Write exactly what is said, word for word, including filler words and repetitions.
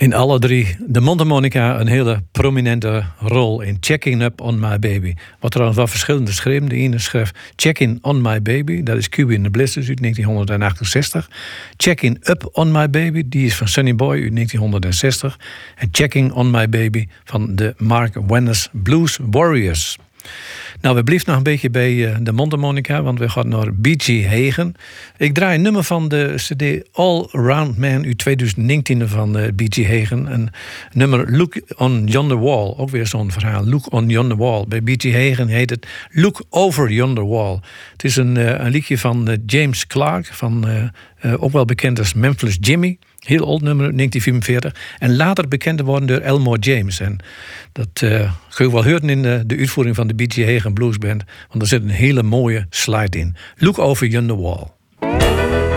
In alle drie de mondharmonica een hele prominente rol in Checking Up on My Baby. Wat trouwens wel verschillende schreven. De ene schreef Checking on My Baby, dat is Cuba in the Blizzards uit negentien achtenzestig. Checking Up on My Baby, die is van Sonny Boy uit negentien zestig. En Checking on My Baby van de Mark Wennes Blues Warriors. Nou, we blijven nog een beetje bij uh, de mondharmonica, want we gaan naar B G Hagen. Ik draai een nummer van de cd All Around Man uit twintig negentien van uh, B G Hagen. Een nummer Look on Yonder Wall, ook weer zo'n verhaal. Look on Yonder Wall. Bij B G Hagen heet het Look Over Yonder Wall. Het is een, uh, een liedje van uh, James Clark, van, uh, uh, ook wel bekend als Memphis Jimmy. Heel oud nummer, negentien vierenveertig. En later bekend geworden door Elmore James. En dat uh, kun je wel horen in de, de uitvoering van de B G Hagen Blues Band. Want er zit een hele mooie slide in. Look Over Yonder Wall.